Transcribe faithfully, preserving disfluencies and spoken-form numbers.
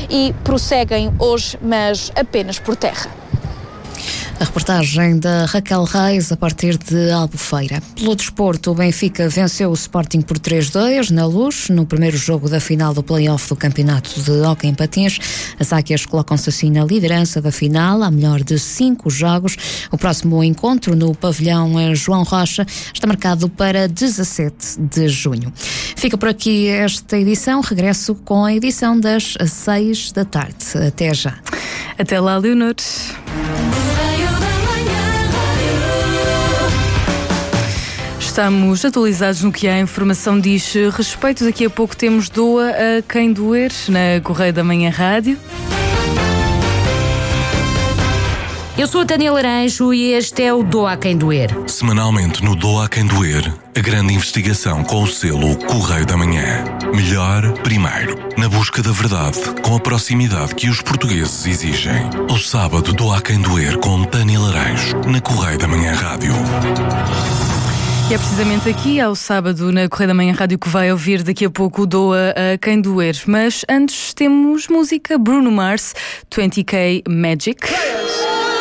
e prosseguem hoje, mas apenas por terra. A reportagem da Raquel Reis a partir de Albufeira. Pelo desporto, o Benfica venceu o Sporting por três a dois na Luz, no primeiro jogo da final do play-off do campeonato de hóquei em patins. As Águias colocam-se assim na liderança da final, à melhor de cinco jogos. O próximo encontro no pavilhão João Rocha está marcado para dezassete de junho. Fica por aqui esta edição. Regresso com a edição das seis da tarde. Até já. Até lá, Leonor. Estamos atualizados no que a informação diz respeito. Daqui a pouco temos Doa a Quem Doer na Correio da Manhã Rádio. Eu sou a Tânia Laranjo e este é o Doa a Quem Doer. Semanalmente no Doa a Quem Doer, a grande investigação com o selo Correio da Manhã. Melhor primeiro, na busca da verdade, com a proximidade que os portugueses exigem. Ao sábado, Doa a Quem Doer com Tânia Laranjo, na Correio da Manhã Rádio. E é precisamente aqui, ao sábado, na Correio da Manhã Rádio, que vai ouvir daqui a pouco o Doa a Quem Doer. Mas antes temos música, Bruno Mars, vinte K Magic.